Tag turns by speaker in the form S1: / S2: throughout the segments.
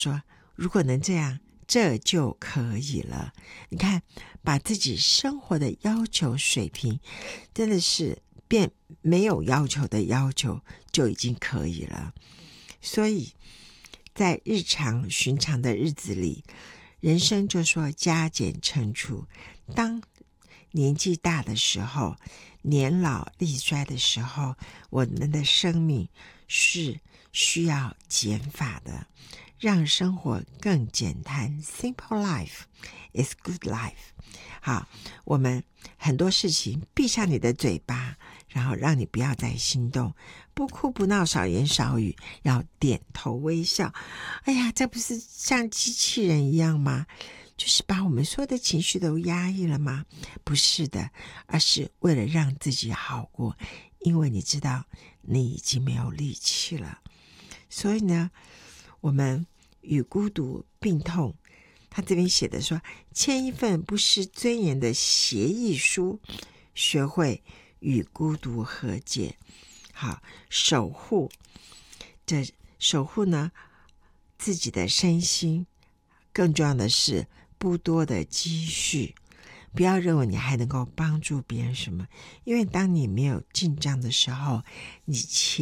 S1: 说如果能这样，这就可以了。你看，把自己生活的要求水平真的是变没有要求的要求就已经可以了。所以在日常寻常的日子里，人生就说加减乘除，当年纪大的时候，年老力衰的时候，我们的生命是需要减法的，让生活更简单。 Simple life is good life。 好，我们很多事情闭上你的嘴巴，然后让你不要再心动，不哭不闹，少言少语，要点头微笑。哎呀，这不是像机器人一样吗？就是把我们所有的情绪都压抑了吗？不是的，而是为了让自己好过，因为你知道你已经没有力气了。所以呢，我们与孤独病痛，他这边写的说，签一份不失尊严的协议书，学会与孤独和解。好，守护呢自己的身心，更重要的是不多的积蓄。不要认为你还能够帮助别人什么，因为当你没有进账的时候，你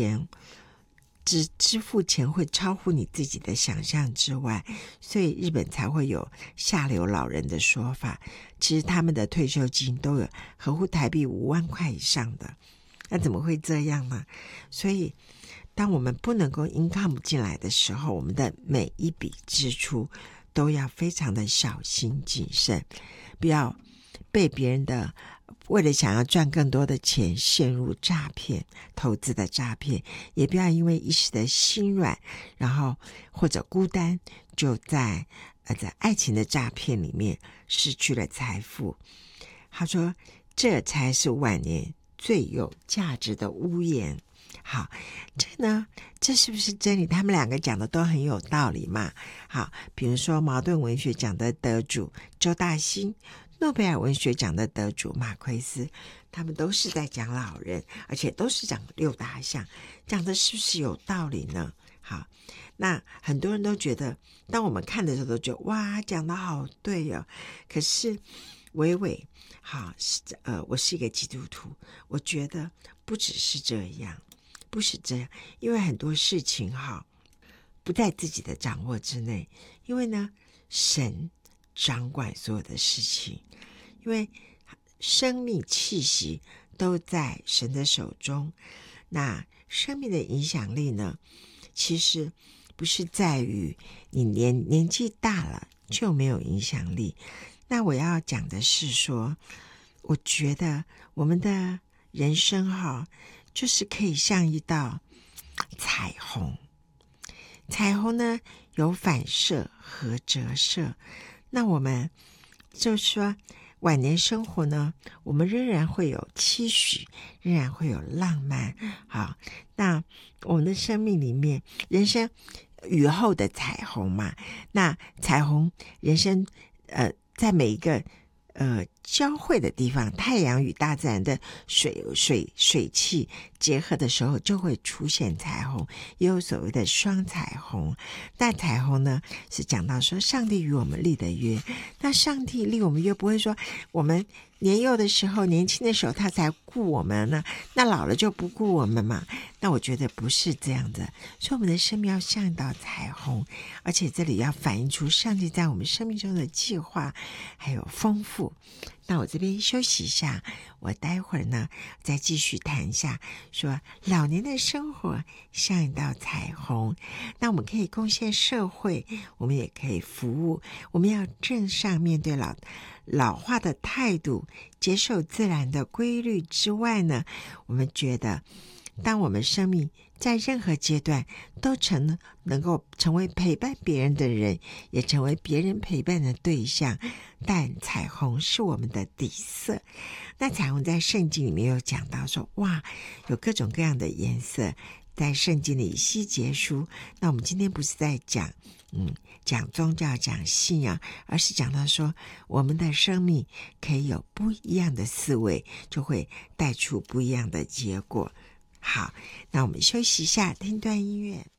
S1: 支付钱会超乎你自己的想象之外，所以日本才会有下流老人的说法。其实他们的退休金都有合乎台币5万块以上的，那怎么会这样呢？所以当我们不能够 income 进来的时候，我们的每一笔支出都要非常的小心谨慎，不要被别人的为了想要赚更多的钱陷入诈骗，投资的诈骗，也不要因为一时的心软，然后或者孤单，就在爱情的诈骗里面失去了财富。他说这才是晚年最有价值的屋檐。好，这是不是真理？他们两个讲的都很有道理嘛。好，比如说茅盾文学奖的得主周大兴，诺贝尔文学奖的得主马奎斯，他们都是在讲老人，而且都是讲6大项，讲的是不是有道理呢？好，那很多人都觉得，当我们看的时候都觉得哇，讲的好对哦。可是伟好，我是一个基督徒，我觉得不只是这样，不是这样，因为很多事情不在自己的掌握之内，因为呢，神掌管所有的事情，因为生命气息都在神的手中。那生命的影响力呢，其实不是在于你年纪大了就没有影响力。那我要讲的是说，我觉得我们的人生就是可以像一道彩虹。彩虹呢有反射和折射，那我们就是说晚年生活呢，我们仍然会有期许，仍然会有浪漫。好，那我们的生命里面，人生雨后的彩虹嘛，那彩虹人生在每一个交汇的地方，太阳与大自然的水汽结合的时候，就会出现彩虹，也有所谓的双彩虹。那彩虹呢，是讲到说上帝与我们立的约。那上帝立我们约，不会说我们年幼的时候、年轻的时候他才顾我们呢，那老了就不顾我们嘛。那我觉得不是这样的，所以我们的生命要像一道彩虹，而且这里要反映出上帝在我们生命中的计划还有丰富。那我这边休息一下，我待会儿呢再继续谈一下，说老年的生活像一道彩虹。那我们可以贡献社会，我们也可以服务，我们要正向面对老化的态度，接受自然的规律之外呢，我们觉得当我们生命在任何阶段都能够成为陪伴别人的人，也成为别人陪伴的对象，但彩虹是我们的底色。那彩虹在圣经里面有讲到说，哇，有各种各样的颜色，在圣经里希节书。那我们今天不是在讲宗教讲信仰，而是讲到说我们的生命可以有不一样的思维，就会带出不一样的结果。好，那我们休息一下，听段音乐。